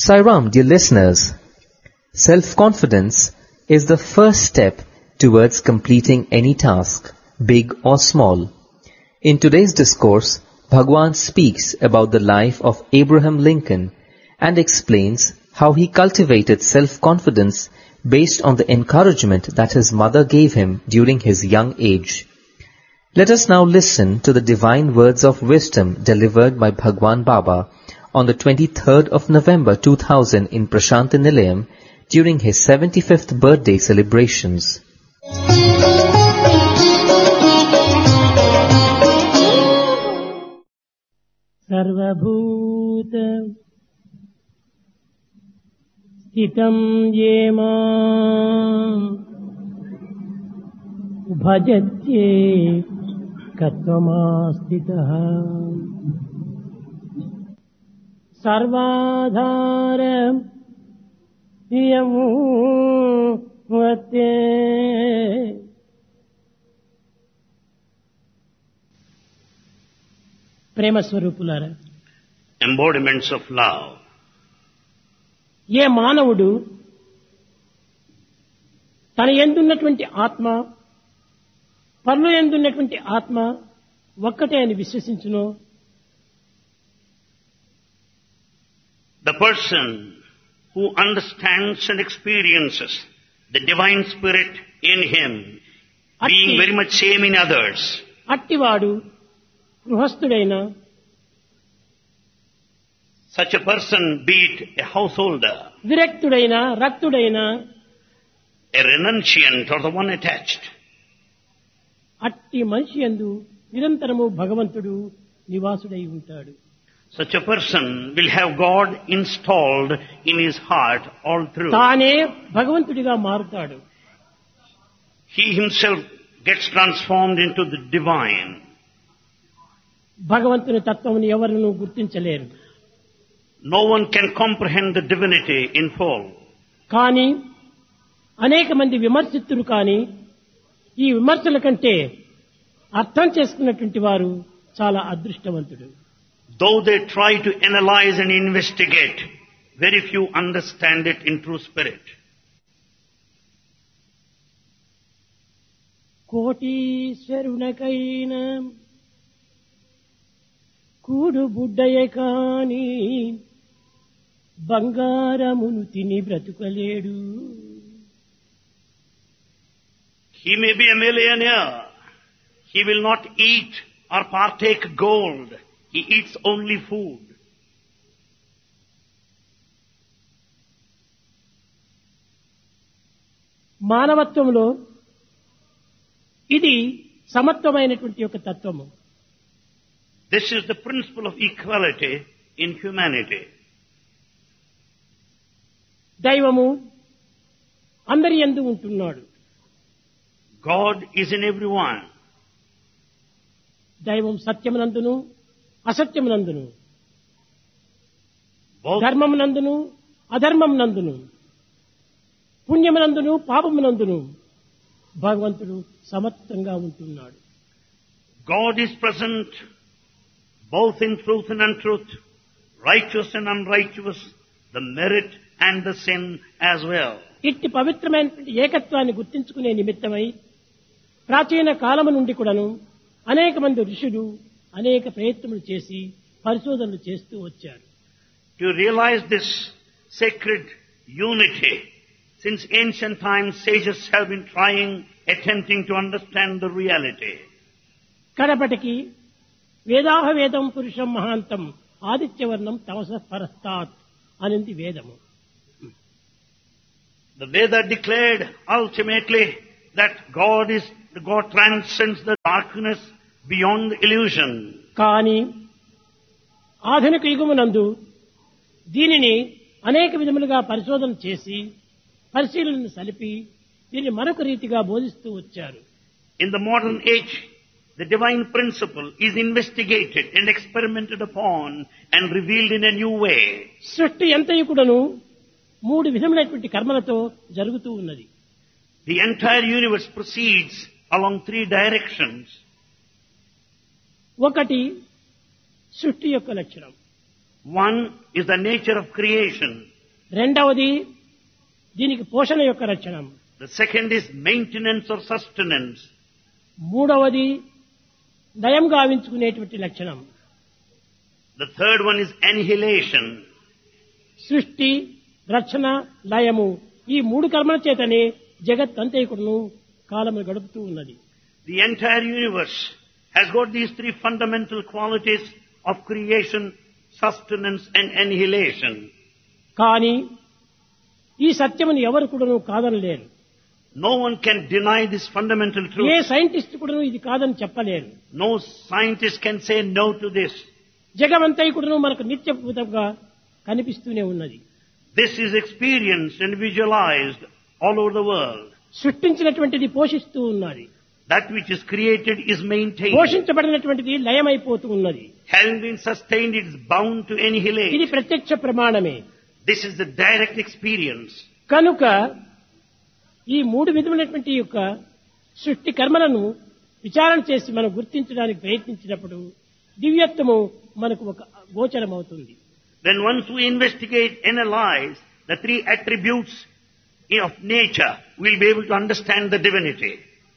Sairam, dear listeners, self-confidence is the first step towards completing any task, big or small. In today's discourse, Bhagwan speaks about the life of Abraham Lincoln and explains how he cultivated self-confidence based on the encouragement that his mother gave him during his young age. Let us now listen to the divine words of wisdom delivered by Bhagwan Baba on the 23rd of November 2000 in Prashanti Nilayam during his 75th birthday celebrations. सर्वभूत स्थितं येमा भजत्ये कत्वमास्थितः सर्वाधार यमुवते ప్రేమ స్వరూపులారా, embodiments of love. ఏ మానవుడు తన యందున్నటువంటి ఆత్మ పరుల యందున్నటువంటి ఆత్మ ఒక్కటే అని విశ్వసించునో, The person who understands and experiences the divine spirit in him, being very much same in others, అట్టివాడు గృహస్థుడైన, such a person, be it a householder, విరక్తుడైన, రక్తుడైన, a renunciant or the one attached, అట్టి మనిషి యందు నిరంతరము భగవంతుడు నివాసుడై ఉంటాడు. such a person will have God installed in his heart all through. తానే భగవంతుడిగా మారుతాడు. He himself gets transformed into the divine. భగవంతుని తత్వమును ఎవరునూ గుర్తించలేరు. No one can comprehend the divinity in full. కానీ అనేక మంది విమర్శిస్తులు, కానీ ఈ విమర్శల కంటే అర్థం చేసుకున్నటువంటి వారు చాలా అదృష్టవంతుడు. Though they try to analyze and investigate, very few understand it in true spirit. కోటీశ్వరునకైన కూడు బుడ్డయే కాని బంగారమును తిని బ్రతుకలేడు. He may be a millionaire. He will not eat or partake gold. He eats only food. మానవత్వంలో ఇది సమత్వమైనటువంటి ఒక తత్వము. This is the principle of equality in humanity. దైవము అందరి యందు ఉంటున్నాడు. God is in everyone. దైవం సత్యమునందును అసత్యమునందును, Both, ధర్మమునందును అధర్మమునందును, పుణ్యమునందును పాపమునందును భగవంతుడు సమత్వంగా ఉంటున్నాడు. God is present both in truth and untruth, righteous and unrighteous, the merit and the sin as well. ఇట్టి పవిత్రమైనటువంటి ఏకత్వాన్ని గుర్తించుకునే నిమిత్తమై ప్రాచీన కాలము నుండి కూడాను అనేక మంది ఋషులు అనేక ప్రయత్నములు చేసి పరిశోధనలు చేస్తూ వచ్చారు. To realize this sacred unity, since ancient times sages have been trying, attempting to understand the reality. కడపటికి వేదాహ వేదం పురుషం మహాంతం ఆదిత్యవర్ణం తమస పరస్తాత్ అనింది వేదము. The Veda declared ultimately that God transcends the darkness beyond illusion. కానీ ఆధునిక యుగమునందు దీనిని అనేక విధములుగా పరిశోధన చేసి పరిశీలనను సలిపి దీన్ని మరొక రీతిగా బోధిస్తూ వచ్చారు. In the modern age, the divine principle is investigated and experimented upon and revealed in a new way. సృష్టి ఎంతయు కూడాను మూడు విధములైనటువంటి కర్మలతో జరుగుతూ ఉన్నది. The entire universe proceeds along three directions. ఒకటి సృష్టి యొక్క లక్షణం. One is the nature of creation. రెండవది దీనికి పోషణ యొక్క రక్షణం. The second is maintenance or sustenance. మూడవది లయం గావించుకునేటువంటి లక్షణం. The third one is annihilation. సృష్టి, రక్షణ, లయము ఈ మూడు కర్మల చేతనే జగత్ అంతైకుడును కాలము గడుపుతూ ఉన్నది. The entire universe has got these three fundamental qualities of creation, sustenance and annihilation. కానీ ఈ సత్యమును ఎవరు కూడాను కాదనలేరు. No one can deny this fundamental A truth. Scientist కూడాను ఇది కాదని చెప్పలేరు. No scientist can say no to this. జగమంతైకుడును మనకు నిత్యభూతంగా కనిపిస్తూనే ఉన్నది. This is experienced and visualized all over the world. సృష్టించినటువంటిది పోషిస్తూ ఉన్నది. That which is created is maintained. పోషించబడినటువంటిది లయమైపోతూ ఉన్నది. Having been sustained, it is bound to ఇది annihilate. ప్రత్యక్ష ప్రమాణమే. This is the direct experience. కనుక ఈ మూడు విధములైనటువంటి యొక్క సృష్టి కర్మలను విచారణ చేసి మనం గుర్తించడానికి ప్రయత్నించినప్పుడు దివ్యత్వము మనకు ఒక గోచరమవుతుంది. Then once we investigate, analyze the three attributes of nature, we'll be able to understand the divinity.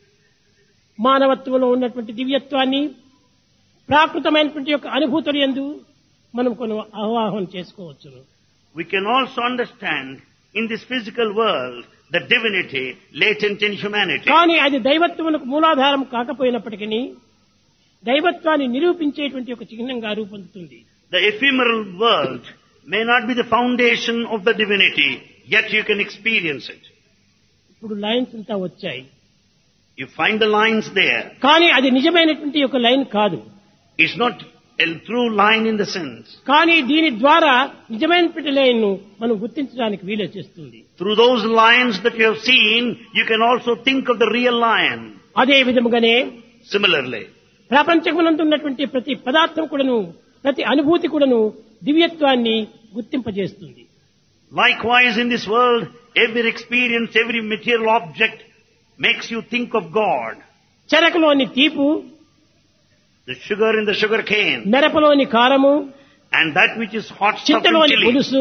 మానవత్వంలో ఉన్నటువంటి దివ్యత్వాన్ని ప్రాకృతమైనటువంటి యొక్క అనుభూతులు యందు మనం కొన్ని ఆవాహన చేసుకోవచ్చును. We can also understand in this physical world the divinity latent in humanity. కానీ అది దైవత్వమునకు మూలాధారం కాకపోయినప్పటికీ దైవత్వాన్ని నిరూపించేటువంటి ఒక చిహ్నంగా రూపొందుతుంది. The ephemeral world may not be the foundation of the divinity, yet you can experience it. ఇప్పుడు లైన్స్ అంతా వచ్చాయి. You find the lines there. కానీ అది నిజమైనటువంటి ఒక లైన్ కాదు. It's not a true line in the sense. కానీ దీని ద్వారా నిజమైనటువంటి లైన్ ను మనం గుర్తించడానికి వీలు చేస్తుంది. Through those lines that you have seen, you can also think of the real lion. అదే విధముగానే Similarly, ప్రపంచమునందు ఉన్నటువంటి ప్రతి పదార్థం కూడాను, ప్రతి అనుభూతి కూడాను దివ్యత్వాన్ని గుర్తింపజేస్తుంది. likewise in this world, every experience, every material object makes you think of God. చెరకులోని తీపు, The sugar in the sugar cane మెరపలోని కారము, and that which is hot stuff in చింతలోని chili పులుసు,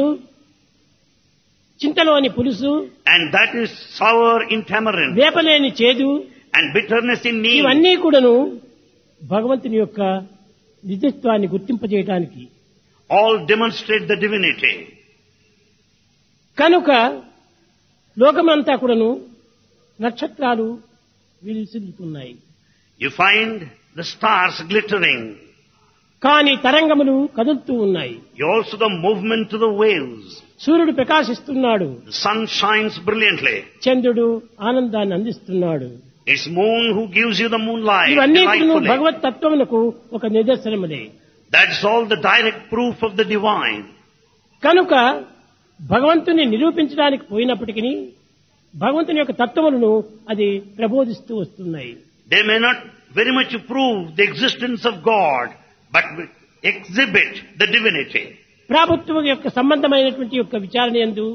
చింతలోని పులుసు, and that is sour in tamarind వేపలేని చేదు, and bitterness in neem. ఇవన్నీ కూడాను భగవంతుని యొక్క నిజత్వాన్ని గుర్తింపజేయడానికి. All demonstrate the divinity. కనుక లోకమంతా కూడాను నక్షత్రాలు విరిసిల్లుతున్నాయి. You find the stars glittering. కానీ తరంగములు కదులుతూ ఉన్నాయి. You also the movement to the waves. సూర్యుడు ప్రకాశిస్తున్నాడు. The sun shines brilliantly. చంద్రుడు ఆనందాన్ని అందిస్తున్నాడు. It's moon who gives you the moonlight ఇవన్నీ కూడాను delightfully. భగవత్ తత్వమునకు ఒక నిదర్శనములే. That's all the direct proof of the divine. కనుక భగవంతుని నిరూపించడానికి పోయినప్పటికీ భగవంతుని యొక్క తత్వములను అది ప్రబోధిస్తూ వస్తున్నాయి. They may not very much prove the existence of God, but exhibit the divinity. ప్రభుత్వం యొక్క సంబంధమైనటువంటి యొక్క విచారణ యందు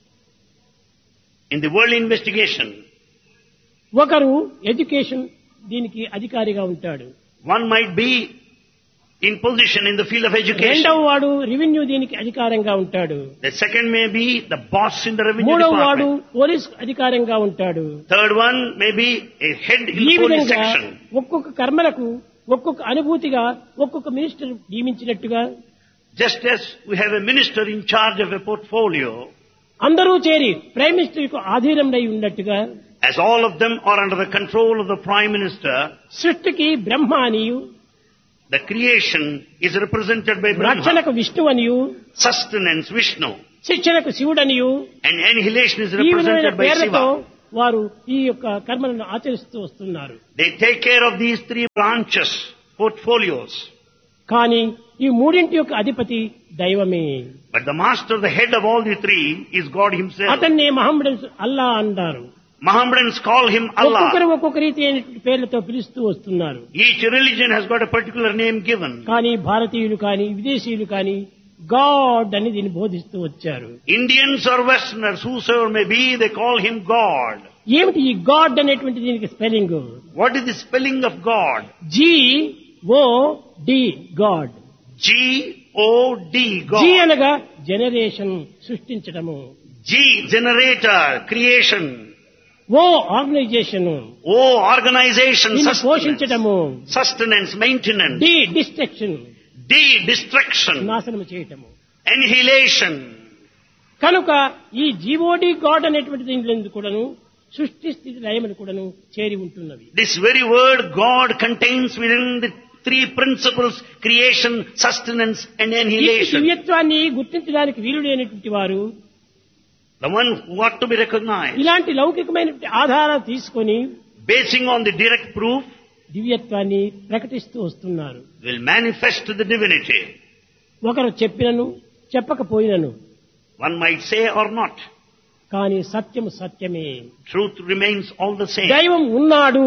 In the world investigation, ఒకరు ఎడ్యుకేషన్ దీనికి అధికారిగా ఉంటాడు. one might be in position in the field of education. రెండవ వాడు రెవెన్యూ దీనికి అధికారంగా ఉంటాడు. The second may be the boss in the revenue మూడవ వాడు department. పోలీస్ అధికారంగా ఉంటాడు. Third one may be a head in ఈ the police విధంగా section. ఒక్కొక్క కర్మలకు ఒక్కొక్క అనుభూతిగా ఒక్కొక్క minister నియమించినట్టుగా Just as we have a minister in charge of a portfolio, అందరూ చేరి ప్రైమ్ మినిస్టర్ కు ఆధీనంలో ఉన్నట్టుగా as all of them are under the control of the prime minister, సృష్టికి బ్రహ్మ అనియు, the creation is represented by Brahma, రక్షణకు విష్ణు అనియు, sustenance Vishnu, శిక్షణకు శివుడనియు, and annihilation is ఈ విధమైన represented by పేర్లతో Shiva. వారు ఈ యొక్క కర్మలను ఆచరిస్తూ వస్తున్నారు. They take care of these three branches, portfolios. కానీ ఈ మూడింటి యొక్క అధిపతి దైవమే. But the master, the head of all the three, is God himself. అతన్ని మహమ్మద్ అల్లా అంటారు. Mohammedans call him ఒక్కొక్కరు Allah. ఒక్కొక్క రీతి అయినటువంటి పేర్లతో పిలుస్తూ వస్తున్నారు. Each religion has got a particular name given. కానీ భారతీయులు కానీ విదేశీయులు కానీ గాడ్ అని దీన్ని బోధిస్తూ వచ్చారు. Indians or Westerners, whosoever may be, they call him God. ఏమిటి ఈ గాడ్ అనేటువంటి దీనికి spelling? What is the spelling of God? GOD God. G-O-D. O-D, G God. అనగా జనరేషన్, సృష్టించడము. G, generator, creation. ఓ ఆర్గనైజేషన్, O, organization, దీన్ని sustenance. పోషించడము. Sustenance, maintenance. D destruction, D, destruction, నాశనం చేయటము. annihilation. కనుక ఈ జీవోడి గాడ్ అనేటువంటి దీని కూడాను సృష్టి స్థితి లయమని కూడాను చేరి ఉంటున్నవి. This very word God contains within the three principles: creation, sustenance and ఈ annihilation. దివ్యత్వాన్ని గుర్తించడానికి వీలుడైనటువంటి వారు The one who ought to be recognized, ఇలాంటి లౌకికమైన ఆధారాలు తీసుకొని basing on the direct proof, దివ్యత్వాన్ని ప్రకటిస్తూ వస్తున్నారు. will manifest the divinity. ఒకరు చెప్పినను చెప్పకపోయినను One might say or not. కానీ సత్యము సత్యమే. Truth remains all the same. దైవం ఉన్నాడు.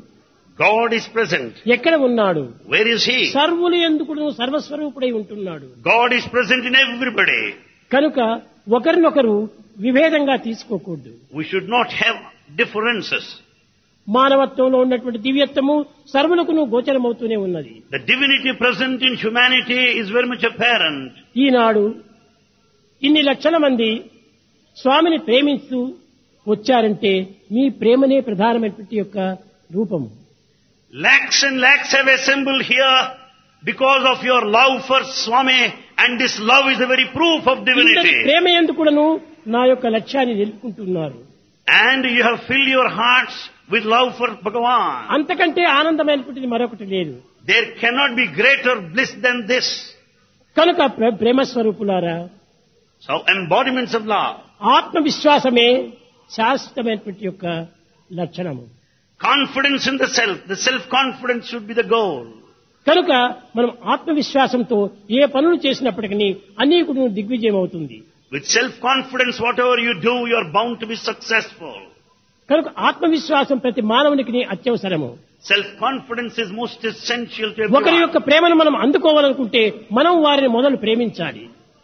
God is present. ఎక్కడ ఉన్నాడు? Where is He? సర్వులు ఎందుకు సర్వస్వరూపుడై ఉంటున్నాడు. God is present in everybody. కనుక ఒకరినొకరు విభేదంగా తీసుకోకూడదు. We should not have differences. మానవత్వంలో ఉన్నటువంటి దివ్యత్వము సర్వులకును గోచరమవుతూనే ఉన్నది. The divinity present in humanity is very much apparent. ఈనాడు ఇన్ని లక్షల మంది స్వామిని ప్రేమిస్తూ వచ్చారంటే మీ ప్రేమనే ప్రధానమైనటువంటి యొక్క రూపము. Lakhs and lakhs have assembled here because of your love for Swami, and this love is the very proof of ఇంతటి divinity. ప్రేమ ఎందుకును నా యొక్క లక్ష్యాన్ని నిలుపుకుంటున్నారు. And you have filled your hearts with love for Bhagavan. అంతకంటే ఆనందమైనటువంటిది మరొకటి లేదు. There cannot be greater bliss than this. కనుక ప్రేమ స్వరూపులారా, So embodiments of love, ఆత్మవిశ్వాసమే శాశ్వతమైనటువంటి యొక్క లక్షణము. confidence in the self-confidence should be the goal. కనుక మనం ఆత్మవిశ్వాసంతో ఏ పనులు చేసినప్పటికీ అన్నీ కూడా దిగ్విజయం అవుతుంది. With self-confidence, whatever you do, you are bound to be successful. కనుక ఆత్మవిశ్వాసం ప్రతి మానవునికి అత్యవసరము. Self-confidence is most essential to ఒకరి everyone. యొక్క ప్రేమను మనం అందుకోవాలనుకుంటే మనం వారిని మొదలు ప్రేమించాలి.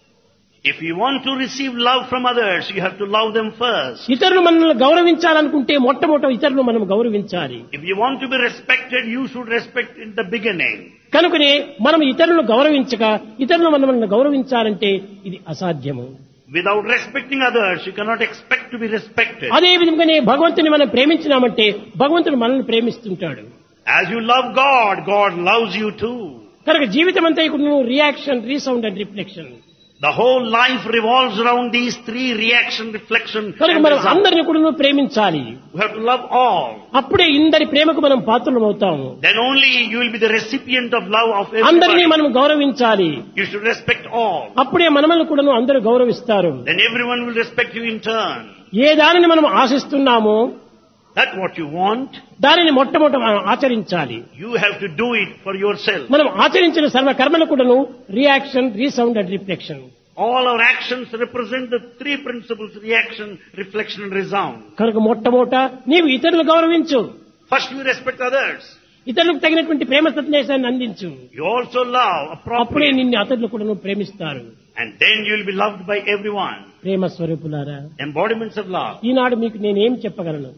If you want to receive love from others, you have to love them first. ఇతరులు మనల్ని గౌరవించాలనుకుంటే మొట్టమొదట ఇతరులు మనం గౌరవించాలి. If you want to be respected, you should respect in the beginning. కనుకనే మనం ఇతరులను గౌరవించక ఇతరులు మనల్ని గౌరవించాలంటే ఇది అసాధ్యము. Without respecting others, you cannot expect to be respected. అదే విధంగానే భగవంతుని మనం ప్రేమించినామంటే భగవంతుడు మనల్ని ప్రేమిస్తుంటాడు. As you love God, God loves you too. కనుక జీవితం అంతా ఇప్పుడు reaction, resound and reflection. The whole life revolves around these three: reaction, reflection, కనుక and మనం result. అందరిని కూడా ప్రేమించాలి. You have to love all. అప్పుడే ఇందరి ప్రేమకు మనం పాత్రలం అవుతాము. Then only you will be the recipient of love of అందరినీ everybody. మనం గౌరవించాలి. You should respect all. అప్పుడే మనల్ని కూడా అందరూ గౌరవిస్తారు. Then everyone will respect you in turn. ఏ దానిని మనం ఆశిస్తున్నామో That's what you want. దానిని మొట్టమొదట మనం ఆచరించాలి. You have to do it for yourself. మనం ఆచరించిన సర్వ కర్మలు కూడాను reaction, resound and reflection. All our actions represent the three principles: reaction, reflection and resound. కనుక మొట్టమొదట నీవు ఇతరులు గౌరవించు. First you respect others. ఇతరులకు తగినటువంటి ప్రేమ సందేశాన్ని అందించు. You also love అప్పుడే appropriately. నిన్ను అతరులు కూడా ప్రేమిస్తారు. And then you will be loved by everyone. ప్రేమ స్వరూపులారా, Embodiments of love. ఈనాడు మీకు నేనేం చెప్పగలను?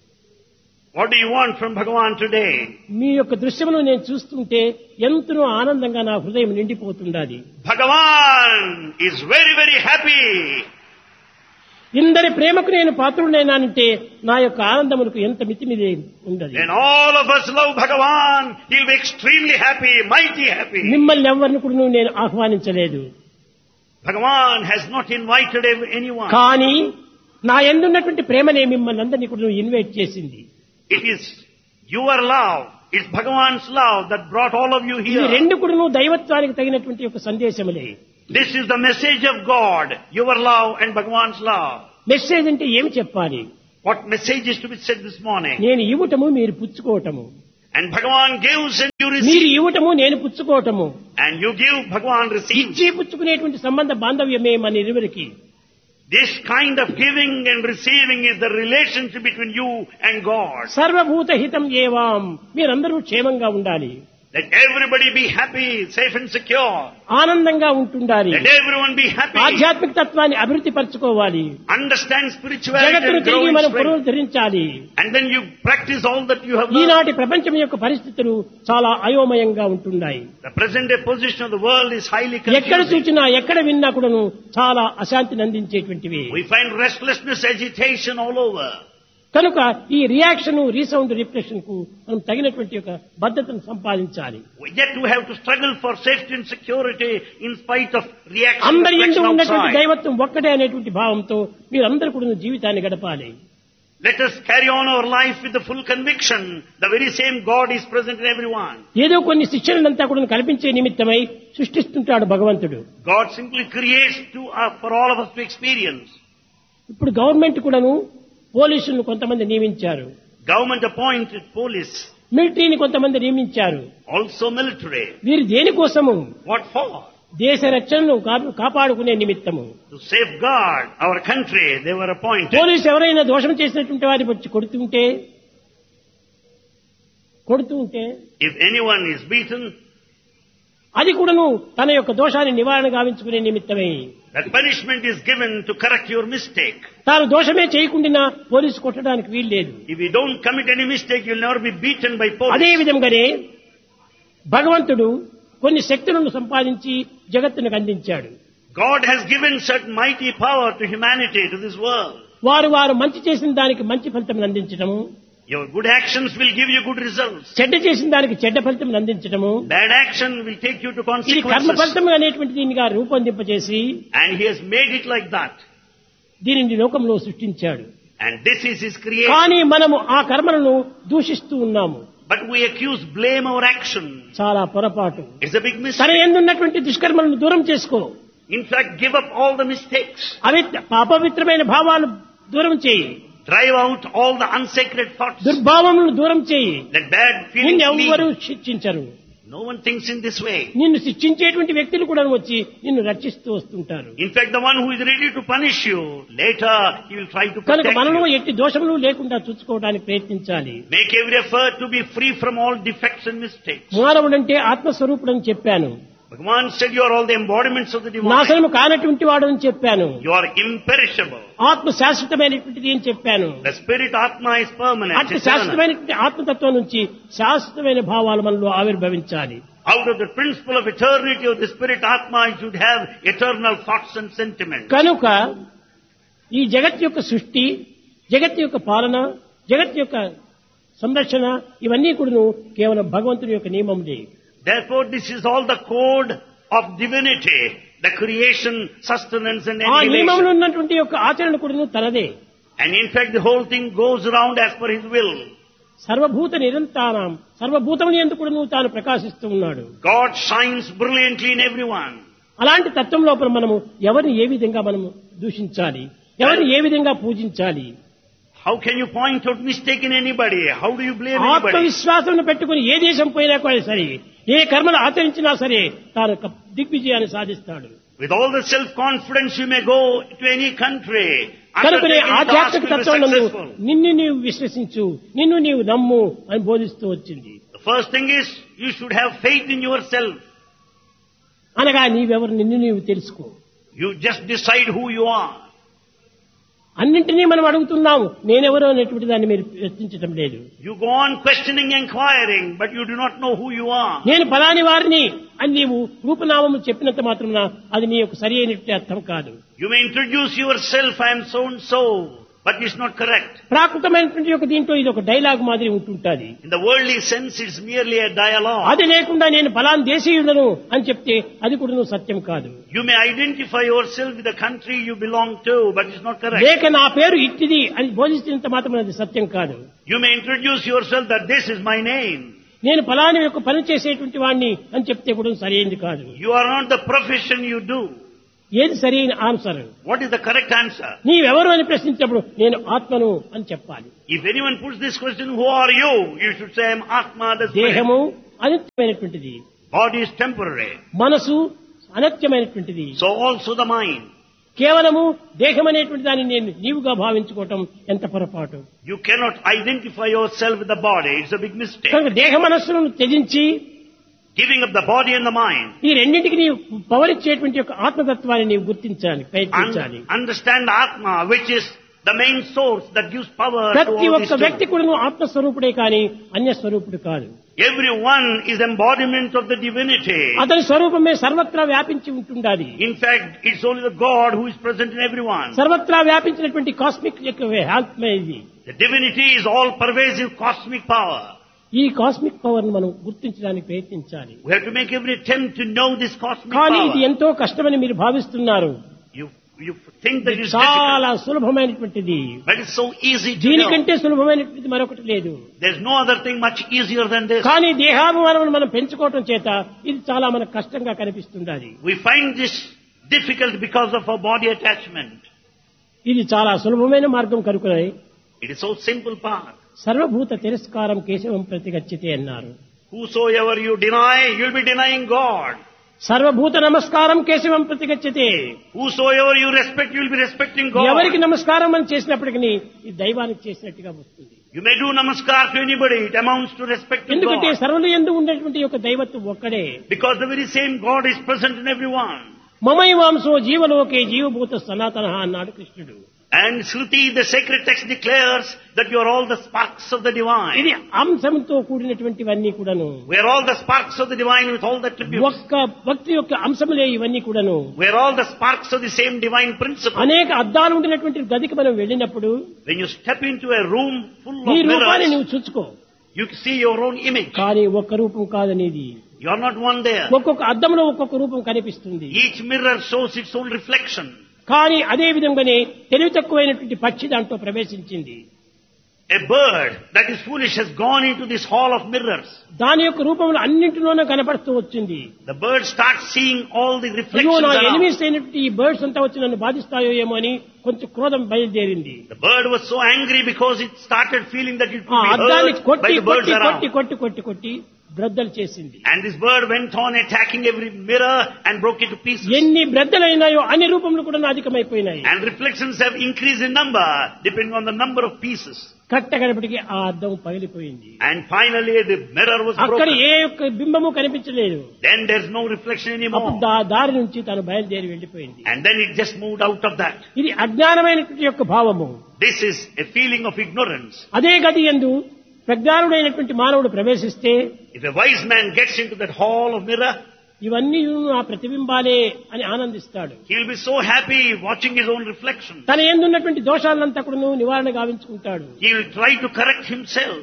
What do you want from Bhagavan today? మీ యొక్క దృశ్యమును నేను చూస్తుంటే ఎంతనో ఆనందంగా నా హృదయం నిండిపోతుండాలి. Bhagavan is very, very happy. ఇందరి ప్రేమకు నేను పాత్రుడైనానంటే నా యొక్క ఆనందములకు ఎంత మితిమిది ఉండదు. When all of us love Bhagavan, he will be extremely happy, mighty happy. మిమ్మల్ని ఎవరిని కూడా నేను ఆహ్వానించలేదు. Bhagavan has not invited anyone. కానీ నా యందున్నటువంటి ప్రేమనే మిమ్మల్ని అందరినీ కూడా ఇన్వైట్ చేసింది. It is your love, it's Bhagavan's love that brought all of you ఇది here. రెండు కూడా దైవత్వానికి తగినటువంటి ఒక సందేశములే. This is the message of God, your love and Bhagavan's love. Message అంటే ఏమి చెప్పాలి? What message is to be said this morning? నేను ఇవ్వటము, మీరు పుచ్చుకోవటము. And Bhagavan gives and you మీరు receive. ఇవ్వటము, నేను పుచ్చుకోవటము. And you give, Bhagavan receives. ఇచ్చి పుచ్చుకునేటువంటి సంబంధ బాంధవ్యమే మన ఇరువురికి. This kind of giving and receiving is the relationship between you and God. సర్వభూత హితం ఏవాం, మీరందరూ క్షేమంగా ఉండాలి. Let everybody be happy, safe and secure. ఆనందంగా ఉంటుండాలి. Let everyone be happy. ఆధ్యాత్మిక తత్వాన్ని అభివృద్ధి పరచుకోవాలి. Understand spirituality జగత్తును and grow తిరిగి in మనం strength. పునరుద్ధరించాలి. And then you practice all that you have learned. ఈనాటి ప్రపంచం యొక్క పరిస్థితులు చాలా అయోమయంగా ఉంటున్నాయి. The present day position of the world is highly ఎక్కడ confusing. చూసినా ఎక్కడ విన్నా కూడాను చాలా అశాంతిని అందించేటువంటివి. We find restlessness, agitation all over. కనుక ఈ రియాక్షన్, రీసౌండ్, రిఫ్లెక్షన్ కు మనం తగినటువంటి ఒక భద్రతను సంపాదించాలి. Yet we have to struggle for safety and security in spite of reaction, అందరి యందు reflection ఉన్నటువంటి outside. దైవత్వం ఒక్కటే అనేటువంటి భావంతో మీరందరూ కూడా జీవితాన్ని గడపాలి. Let us carry on our life with the full conviction the very same God is present in everyone. ఏదో కొన్ని శిక్షణలంతా కూడా కల్పించే నిమిత్తమై సృష్టిస్తుంటాడు భగవంతుడు. God simply creates for all of us to experience. ఇప్పుడు గవర్నమెంట్ కూడాను పోలీసులను కొంతమంది నియమించారు. Government appointed police, మిలిటరీని కొంతమంది నియమించారు. also military. వీరు దేనికోసము? What for? దేశ రక్షణను కాపాడుకునే నిమిత్తము. To safeguard our country, they were appointed. Police ఎవరైనా దోషం చేసినటువంటి వారిని వచ్చి కొడుతూ ఉంటే If anyone is beaten, అది కూడాను తన యొక్క దోషాన్ని నివారణ గావించుకునే నిమిత్తమే. that punishment is given to correct your mistake. తాను దోషమే చేయకుండా పోలీసు కొట్టడానికి వీల్లేదు. If you don't commit any mistake, you'll never be beaten by police. అదే విధంగానే భగవంతుడు కొన్ని శక్తులను సంపాదించి జగత్తునికి అందించాడు. God has given certain mighty power to humanity, to this world. వారు మంచి చేసిన దానికి మంచి ఫలితం అందించడము, Your good actions will give you good results. చెడ్డ చేసిన దానికి చెడ్డ ఫలితం అందించడము, Bad action will take you to ఇది కర్మ consequences. ఫలితం అనేటువంటి దీనిగా రూపొందింపజేసి And He has made it like that. దీనిని లోకంలో సృష్టించాడు. And this is His creation. కానీ మనము ఆ కర్మలను దూషిస్తూ ఉన్నాము. But we accuse, blame our action. చాలా పొరపాటు. It's a big తన mistake. ఎందున్నటువంటి దుష్కర్మలను దూరం చేసుకో. In fact, give up all the mistakes. అపవిత్రమైన భావాలు దూరం చేయి. Drive out all the unsacred thoughts. దుర్భావములను దూరం చేయి. Let bad feelings నిన్ను ఎవ్వరూ leave. శిక్షించరు. No one thinks in this way. నిన్ను శిక్షించేటువంటి వ్యక్తులు కూడా వచ్చి నిన్ను రక్షిస్తూ వస్తుంటారు. In fact, the one who is ready to punish you, later he will try to కనుక protect మనలో you. ఎట్టి దోషములు లేకుండా చూసుకోవడానికి ప్రయత్నించాలి. Make every effort to be free from all defects and mistakes. మానవుడంటే ఆత్మస్వరూపుడు అని చెప్పాను. Bhagavan said you are all the embodiments of the divine. నాశనము కానటువంటి వాడు అని చెప్పాను. You are imperishable. ఆత్మ శాశ్వతమైనటువంటిది అని చెప్పాను. The spirit Atma is permanent. అట్టి eternal. శాశ్వతమైనటువంటి ఆత్మతత్వం నుంచి శాశ్వతమైన భావాలు మనలో ఆవిర్భవించాలి. Out of the principle of eternity of the spirit Atma, you should have eternal thoughts and sentiments. కనుక ఈ జగత్ యొక్క సృష్టి, జగత్ యొక్క పాలన, జగత్ యొక్క సంరక్షణ ఇవన్నీ కూడా కేవలం భగవంతుని యొక్క నియమములే. Therefore, this is all the code of divinity, the creation, sustenance and ఆ నియమంలో annihilation. ఉన్నటువంటి యొక్క ఆచరణ కూడా తనదే. And in fact, the whole thing goes around as per His will. సర్వభూత నిరంతరం, సర్వభూతముని ఎందుకు కూడా తాను ప్రకాశిస్తూ ఉన్నాడు. God shines brilliantly in everyone. అలాంటి తత్వం లోపల మనము ఎవరిని ఏ విధంగా మనము దూషించాలి, ఎవరిని ఏ విధంగా పూజించాలి. How can you point out mistake in anybody? How do you blame anybody? ఆత్మవిశ్వాసం పెట్టుకుని ఏ దేశం పోయినా కూడా సరే, ఏ కర్మలు ఆచరించినా సరే తాను దిగ్విజయాన్ని సాధిస్తాడు. With all the self-confidence you may go to any country. కనుకనే Undertaking task ఆధ్యాత్మిక will be తత్వం successful. నిన్ను నీవు విశ్వసించు, నిన్ను నీవు నమ్ము అని బోధిస్తూ వచ్చింది. The first thing is you should have faith in yourself. అనగా నీవెవరు నిన్ను నీవు తెలుసుకో. You just decide who you are. అన్నింటినీ మనం అడుగుతున్నాము, నేనెవరో అనేటువంటి దాన్ని మీరు ప్రశ్నించడం లేదు. You go on questioning, inquiring, but you do not know who you are. నేను ఫలాని వారిని అని నీవు రూపనామము చెప్పినంత మాత్రమున అది నీ యొక్క సరి అయినటువంటి అర్థం కాదు. You may introduce yourself, I am so and so, but it's not correct. ప్రాకృతమైనటువంటి యొక్క దీంట్లో ఇది ఒక డైలాగ్ మాదిరి ఉంటుంటుంది. In the worldly sense, it's merely a dialogue. అది లేకుండా నేను ఫలాని దేశీయుడను అని చెప్తే అది కూడా సత్యం కాదు. You may identify yourself with the country you belong to, but it's not correct. లేక నా పేరు ఇట్టిది అని బోధించినంత మాత్రం అది సత్యం కాదు. You may introduce yourself that this is my name. నేను ఫలాని యొక్క పని చేసేటువంటి వాడిని అని చెప్తే కూడా సరైనది కాదు. You are not the profession you do. ఏది సరైన answer? What is the correct answer? నీవెవరు అని ప్రశ్నించినప్పుడు నేను ఆత్మను అని చెప్పాలి. If anyone puts this question, who are you? You should say, I am Atma, the Spirit. దేహము అనిత్యమైనటువంటిది, Body is temporary. మనసు అనిత్యమైనటువంటిది. So also the mind. కేవలము దేహం అనేటువంటి దాన్ని నేను నీవుగా భావించుకోవటం ఎంత పొరపాటు. You cannot identify yourself with the body. It's a big mistake. కనుక దేహ మనస్సులను త్యజించి giving up the body and the mind. ఈ రెండింటికి నీవు పవర్ ఇచ్చేటువంటి యొక్క ఆత్మతత్వాన్ని నీవు గుర్తించాలి, ప్రయత్నించాలి. Understand Atma, which is the main source that gives power to ప్రతి all ఒక్క these వ్యక్తి things. కూడా ఆత్మస్వరూపుడే కానీ అన్య స్వరూపుడు కాదు. Everyone is embodiment of the divinity. అతని స్వరూపమే సర్వత్రా వ్యాపించి ఉంటుండాలి. In fact, it's only the God who is present in everyone. సర్వత్రా వ్యాపించినటువంటి కాస్మిక్ యొక్క హెల్ప్ ఇది. The divinity is all pervasive cosmic power. ఈ కాస్మిక్ పవర్ ను మనం గుర్తించడానికి ప్రయత్నించాలి. We have to make every attempt to know this cosmic కానీ ఇది power. ఎంతో కష్టమని మీరు భావిస్తున్నారు. You think that it's చాలా difficult, సులభమైనటువంటిది. but it's so easy to know. దీనికంటే సులభమైనటువంటిది మరొకటి లేదు. There's no other thing much easier than this. కానీ దేహాభిమానం మనం పెంచుకోవటం చేత ఇది చాలా మనకు కష్టంగా కనిపిస్తుంది. We find this difficult because of our body attachment. ఇది చాలా సులభమైన మార్గం కనుకనే It is so simple path. సర్వభూత తిరస్కారం కేశవం ప్రతిగచ్చితే అన్నారు. Whosoever you deny, you'll be denying God. సర్వభూత నమస్కారం కేశవం ప్రతిగచ్చితే. Whosoever you respect, you'll be respecting God. ఎవరికి నమస్కారం మనం చేసినప్పటికీ ఇది దైవానికి చేసినట్టుగా వస్తుంది. You may do namaskar to anybody, it amounts to respecting ఎందుకంటే God. సర్వుల యందు ఉండేటువంటి యొక్క దైవత్వం ఒక్కడే. Because the very same God is present in everyone. మమైవాంసో జీవలోకే జీవభూత సనాతన అన్నాడు కృష్ణుడు. And Shruti, the sacred text declares that you are all the sparks of the divine. ఇది అంశంతో కూడినటువంటివన్నీ కూడాను. We are all the sparks of the divine with all the attributes. ఒక్క భక్తి యొక్క అంశములే ఇవన్నీ కూడాను. We are all the sparks of the same divine principle. అనేక అద్దాలు ఉండినటువంటి గదికి మనం వెళ్ళినప్పుడు When you step into a room full నీ of రూపాన్ని mirrors, నువ్వు చూసుకో. you see your own image. కానీ ఒక్క రూపం కాదనేది. You are not one there. ఒక్కొక్క అద్దంలో ఒక్కొక్క రూపం కనిపిస్తుంది. Each mirror shows its own reflection. కానీ అదే విధంగానే తెలివి తక్కువైనటువంటి పక్షి దాంట్లో ప్రవేశించింది. A bird that is foolish has gone into this hall of mirrors. దాని యొక్క రూపంలో అన్నింటిలోనే కనపడుతూ వచ్చింది. The bird starts seeing all the అయ్యో reflections నా around. ఎనిమిస్ అయినటువంటి ఈ బర్డ్స్ అంతా వచ్చి నన్ను బాధిస్తాయో ఏమో అని కొంచెం క్రోధం బయలుదేరింది. The bird was so angry because it started feeling that it ఆ could be అద్దాన్ని hurt కొట్టి by the birds కొట్టి around. కొట్టి కొట్టి కొట్టి కొట్టి బ్రద్దలు చేసింది. And this bird went on attacking every mirror and broke it to pieces. ఎన్ని బ్రద్దలైనాయో అన్ని రూపంలో కూడా అధికమైపోయినాయి. And reflections have increased in number depending on the number of pieces. కట్టగడపటికి ఆ అద్దం పగిలిపోయింది. And finally the mirror was అక్కడ broken. ఏ ఒక్క బింబము కనిపించలేదు. Then there's no reflection అప్పుడు anymore. దారి నుంచి తను బయలుదేరి వెళ్లిపోయింది. And then it just moved out of that. ఇది అజ్ఞానమైనటువంటి యొక్క భావము. This is a feeling of ignorance. అదే గది యందు ప్రజ్ఞానుడైనటువంటి మానవుడు ప్రవేశిస్తే If a wise man gets into that hall of mirror, ఇవన్నీ ఆ ప్రతిబింబాలే అని ఆనందిస్తాడు. he'll be so happy watching his own reflection. తన ఎందున్నటువంటి దోషాలంతా కూడా నివారణ గావించుకుంటాడు. He will try to correct himself.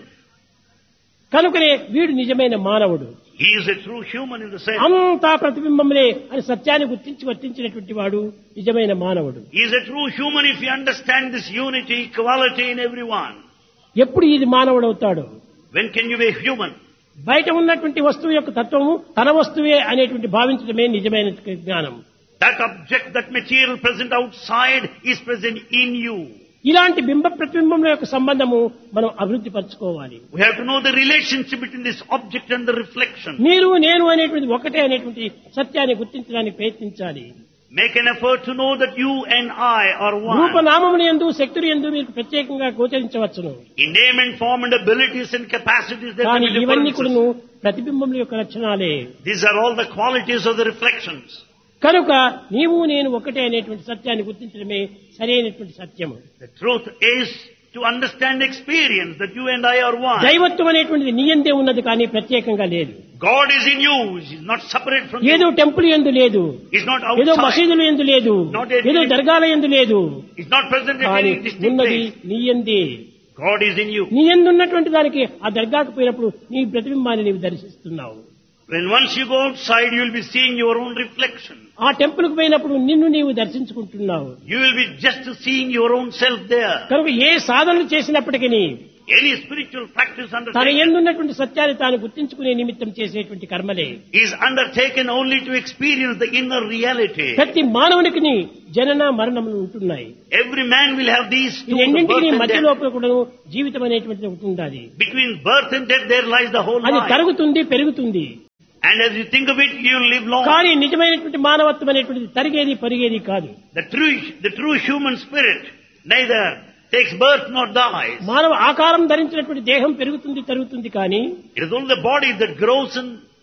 కనుకనే వీడు నిజమైన మానవుడు. He is a true human in the sense. అంతా ప్రతిబింబములే అని సత్యాన్ని గుర్తించి వర్తించినటువంటి వాడు నిజమైన మానవుడు. He is a true human if he understands this unity, equality in everyone. ఎప్పుడు ఇది మానవుడు అవుతాడు? When can you be a human? బయట ఉన్నటువంటి వస్తువు యొక్క తత్వము తన వస్తువే అనేటువంటి భావించడమే నిజమైన జ్ఞానం. That object, that material present outside is present in you. ఇలాంటి బింబ ప్రతిబింబముల యొక్క సంబంధము మనం అభివృద్ధి పరచుకోవాలి. We have to know the relationship between this object and the reflection. మీరు నేను అనేటువంటి ఒకటే అనేటువంటి సత్యాన్ని గుర్తించడానికి ప్రయత్నించాలి. Make an effort to know that you and I are one. రూపనామములు యందు శక్తులు యందు మీరు ప్రత్యేకంగా గోచరించవచ్చును. In name and form and abilities and capacities there కానీ may be ఇవన్నీ differences. కూడాను ప్రతిబింబముల యొక్క లక్షణాలే. These are all the qualities of the reflections. కనుక నీవు నేను ఒకటే అనేటువంటి సత్యాన్ని గుర్తించడమే సరైనటువంటి సత్యము. The truth is to understand experience that you and I are one. దైవత్వం అనేటువంటిది నీ యందే ఉన్నది కానీ ప్రత్యేకంగా లేదు. God is in you. He is not separate from ఏదో you. టెంపుల్ యందు లేదు, He is not ఏదో outside. మసీదుల యందు లేదు, ఏదో దర్గాల యందు లేదు. He is not present at కానీ any distinct ఉన్నది place. నీ యందే. God is in you. నీ యందు ఉన్నటువంటి దానికి ఆ దర్గాకు పోయినప్పుడు నీ ప్రతిబింబాన్ని నీవు దర్శిస్తున్నావు. When once you go outside, you will be seeing your own reflection. ఆ టెంపుల్ కు పోయినప్పుడు నిన్ను నీవు దర్శించుకుంటున్నావు. You will be just seeing your own self there. కనుక ఏ సాధనలు చేసినప్పటికీ Any spiritual practice తన undertaken ఎందున్నటువంటి సత్యాన్ని తాను గుర్తించుకునే నిమిత్తం చేసేటువంటి కర్మలే. is undertaken only to experience the inner reality. ప్రతి మానవునికి జనన మరణములు ఉంటున్నాయి. Every man will have these ఈ two, the రెండింటికి birth and మధ్య death. లోపల కూడా జీవితం అనేటువంటిది ఒకటి ఉండాలి. Between birth and death there lies the whole అది life. తరుగుతుంది, పెరుగుతుంది. And as you think of it, you will live long. కానీ నిజమైనటువంటి మానవత్వం అనేటువంటిది తరిగేది పరిగేది కాదు. The true human spirit neither takes birth nor dies. మానవ ఆకారం ధరించినటువంటి దేహం పెరుగుతుంది, తరుగుతుంది. కానీ It is only the body that grows and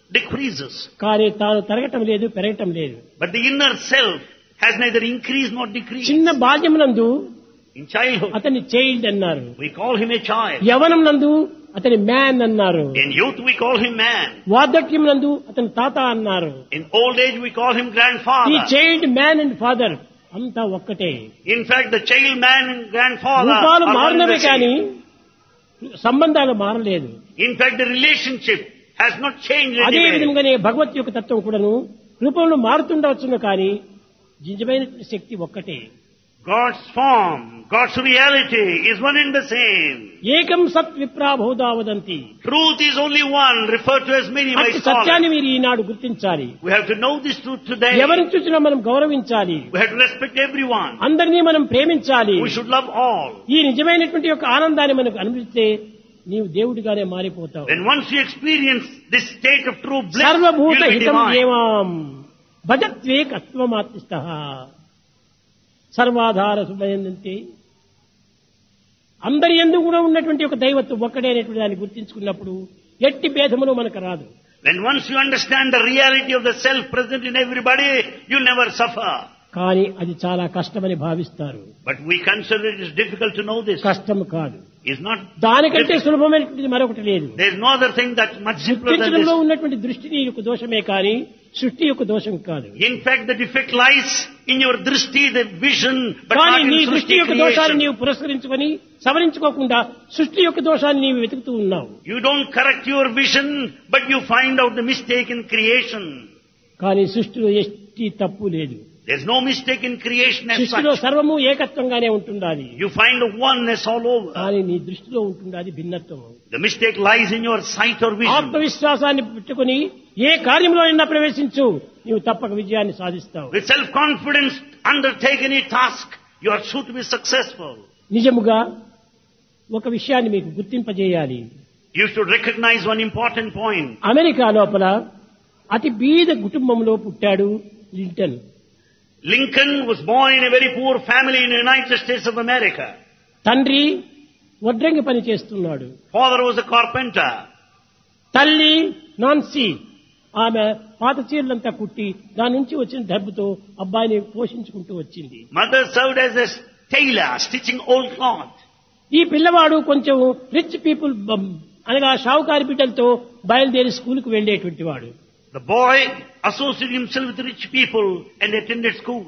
decreases. కానీ తాను తరగటం లేదు, పెరగటం లేదు. But the inner self has neither increased nor decreased. చిన్న బాల్యమునందు In childhood, అతన్ని చైల్డ్ అన్నారు. we call him a child. యవనం నందు అతని మ్యాన్ అన్నారు. In youth, we call him man. వార్ధక్యం నందు అతని తాత అన్నారు. In old age, we call him ఈ grandfather. Child man and father అంతా ఒక్కటే. In fact, the child man and grandfather రూపాలు are one and మారినవే the కానీ same. సంబంధాలు మారలేదు. In fact, the relationship has not changed అదే anywhere. విధంగానే భగవత్ యొక్క తత్వం కూడాను రూపంలో మారుతుండవచ్చును కానీ నిజమైనటువంటి శక్తి ఒక్కటే. God's form, God's reality is one and the same. ఏకం సత్ విప్రా Bahuda వదంతి. Truth is only one, referred to as many by అట్టి సత్యాన్ని scholars. మీరు ఈనాడు గుర్తించాలి. We have to know this truth today. ఎవరిని చూసినా మనం గౌరవించాలి. We have to respect everyone. అందరినీ మనం ప్రేమించాలి. We should love all. ఈ నిజమైనటువంటి యొక్క ఆనందాన్ని మనకు అనుభవిస్తే నీవు దేవుడిగానే మారిపోతావు. Then once you experience this state of true bliss, you సర్వభూత will be హితం divine. ఏవాం భజత్వే కత్వమాత్రిష్టః సర్వాధార సుమయంతి. అందరి యందు కూడా ఉన్నటువంటి ఒక దైవత్వం ఒక్కడే అనేటువంటి దాన్ని గుర్తించుకున్నప్పుడు ఎట్టి భేదములు మనకు రాదు. When once you understand the reality of the self present in everybody, you never suffer. కానీ అది చాలా కష్టమని భావిస్తారు. But we consider it is difficult to know this. కష్టం కాదు. It's not. దానికంటే సులభమైనటువంటిది మరొకటి లేదు. There is no other thing that's much simpler than గుర్తించడంలో this. ఉన్నటువంటి దృష్టి యొక్క దోషమే కానీ సృష్టి యొక్క దోషం కాదు. In fact, the defect lies in your drishti, the vision, but కానీ not నీ in దృష్టి srishti యొక్క దోషాన్ని creation. నీవు పురస్కరించుకొని సవరించుకోకుండా సృష్టి యొక్క దోషాన్ని నీవు వెతుకుతూ ఉన్నావు. You don't correct your vision, but you find out the mistake in creation. కానీ సృష్టిలో ఎట్టి తప్పు లేదు. There's no mistake in creation as సృష్టిలో such. సర్వము ఏకత్వంగానే ఉంటుండాలి. You find a oneness all over. కానీ నీ దృష్టిలో ఉంటుండాలి భిన్నత్వం. The mistake lies in your sight or vision. ఆత్మవిశ్వాసాన్ని పెట్టుకుని ఏ కార్యంలో అయినా ప్రవేశించు, నీవు తప్పక విజయాన్ని సాధిస్తావు. With self-confidence, undertake any task, you are sure to be successful. నిజముగా ఒక విషయాన్ని మీకు గుర్తింపజేయాలి. You should recognize one important point. America లోపల అతి బీద కుటుంబంలో పుట్టాడు Lincoln. Lincoln was born in a very poor family in the United States of America. తండ్రి వడ్రంగి పని చేస్తున్నాడు. Father was a carpenter. తల్లి నాన్సీ ఆమె పాత చీరలంతా కుట్టి దాని నుంచి వచ్చిన డబ్బుతో అబ్బాయిని పోషించుకుంటూ వచ్చింది. Mother served as a tailor, stitching old cloth. ఈ పిల్లవాడు కొంచెం రిచ్ పీపుల్ అనగా షావుకారి బిడ్డలతో బయలుదేరి స్కూల్కు వెళ్లేటువంటి వాడు. The boy associated himself with rich people and attended school.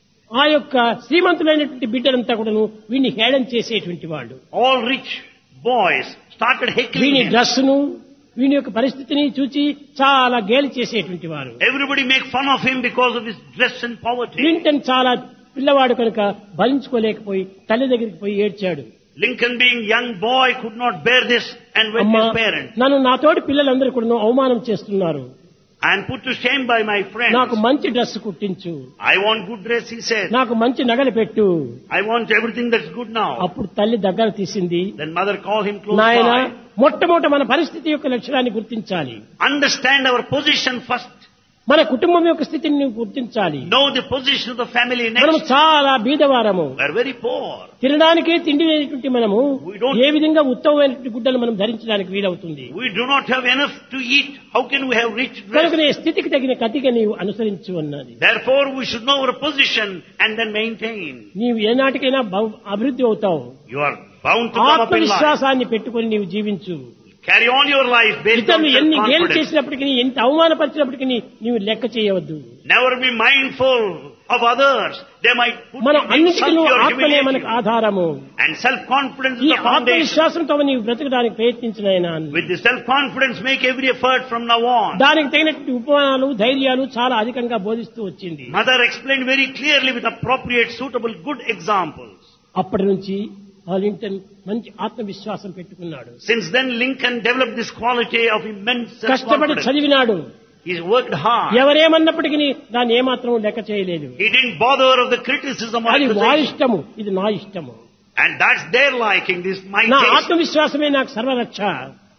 ఆ యొక్క శ్రీమంతులైనటువంటి బిడ్డలంతా కూడాను వీడిని హేళన చేసేటువంటి వాళ్ళు. All rich boys started heckling వీని him. డ్రెస్సును వీని యొక్క పరిస్థితిని చూచి చాలా గేలి చేసేటువంటి వారు. Everybody make fun of him because of his dress and poverty. Lincoln చాలా పిల్లవాడు కనుక భరించుకోలేకపోయి తల్లి దగ్గరికి పోయి ఏడ్చాడు. Lincoln, being young boy, could not bear this and went to అమ్మా, his parents. నన్ను నాతోటి పిల్లలందరూ కూడా అవమానం చేస్తున్నారు. I am put to shame by my friends. నాకు మంచి dress కుట్టించు, I want good dress, he said. నాకు మంచి నగలు పెట్టు. I want everything that's good now. అప్పుడు తల్లి దగ్గర తీసింది. Then mother called him close నాయన, by. మొట్టమొదట మన పరిస్థితి యొక్క లక్షణాన్ని గుర్తించాలి. Understand our position first. మన కుటుంబం యొక్క స్థితిని నువ్వు గుర్తించాలి. Know the position of the family మనము next. చాలా బీదవారము. We are very poor. తినడానికే తిండి లేనటువంటి మనము We don't- ఏ విధంగా ఉత్తమమైనటువంటి గుడ్డలు మనం ధరించడానికి వీలవుతుంది. We do not have enough to eat. How can we have rich dress? కనుక నీ స్థితికి తగిన కతిగా నీవు అనుసరించు అన్నది. Therefore, we should know our position and then maintain. నీవు ఏనాటికైనా అభివృద్ధి అవుతావు. You are bound to come up in life. ఆత్మవిశ్వాసాన్ని పెట్టుకొని నీవు జీవించు. Carry on your life based on ఇతరులు ఎన్ని గేలు self-confidence. చేసినప్పటికీ, ఎంత అవమానపరిచినప్పటికీ నీవు లెక్క చేయవద్దు. Never be mindful of others. They might put మనం you in అన్నిటికీ insult or ఆత్మనే humiliate మనకు you. ఆధారము. And self-confidence ఈ is the foundation. ఆత్మవిశ్వాసంతో నీవు బ్రతకడానికి ప్రయత్నించినైనా With the self-confidence, make every effort from now on. దానికి తగినటువంటి ఉపమానాలు ధైర్యాలు చాలా అధికంగా బోధిస్తూ వచ్చింది. Mother explained very clearly with appropriate, suitable, good examples. అప్పటి నుంచి ఆ లింకన్ మంచి ఆత్మవిశ్వాసం పెట్టుకున్నాడు. Since then, Lincoln developed this quality of immense కష్టపడి self-confidence. చదివినాడు. He worked hard. ఎవరేమన్నప్పటికీ దాన్ని ఏమాత్రం లెక్క చేయలేదు. He didn't bother of the criticism or అది వా accusation. ఇష్టము, ఇది నా ఇష్టము. And that's their liking, this my నా taste. ఆత్మవిశ్వాసమే నాకు సర్వరక్ష.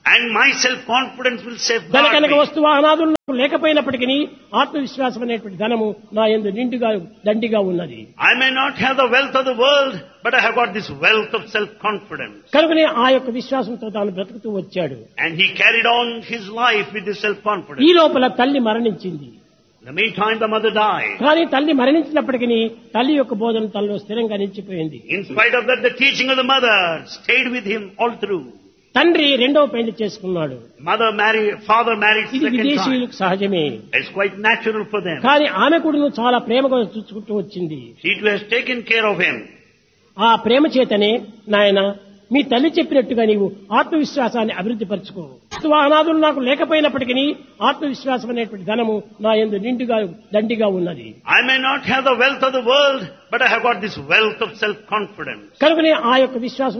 And my self-confidence will safeguard ధనకనక me. వస్తువాహనాదులు లేకపోయినప్పటికీ ఆత్మవిశ్వాసం అనేటువంటి ధనము నా యందు నిండుగా దండిగా ఉన్నది. I may not have the wealth of the world, but I have got this wealth of self-confidence. కనుకనే ఆ యొక్క విశ్వాసంతో తాను బ్రతుకుతూ వచ్చాడు. And he carried on his life with this ఈ self-confidence. లోపల తల్లి మరణించింది. In the meantime, the mother died. కానీ తల్లి మరణించినప్పటికీ తల్లి యొక్క బోధన తనలో స్థిరంగా నిలిచిపోయింది. In spite of that, the teaching of the mother stayed with him all through. తండ్రి రెండవ పెళ్లి చేసుకున్నాడు. Father married ఇది second time. విదేశీయులకు సహజమే. It's quite natural for them. కానీ ఆమె కూడా చాలా ప్రేమగా చూసుకుంటూ వచ్చింది. She too has taken care of him. ఆ ప్రేమ చేతనే నాయన మీ తల్లి చెప్పినట్టుగా నీవు ఆత్మవిశ్వాసాన్ని అభివృద్ధి పరచుకో. వాహనాదులు నాకు లేకపోయినప్పటికీ ఆత్మవిశ్వాసం అనేటువంటి ధనము నా యందు నిండుగా దండిగా ఉన్నది. I may not have the wealth of the world, but I have got this wealth of self-confidence. కనుకనే ఆ యొక్క విశ్వాసం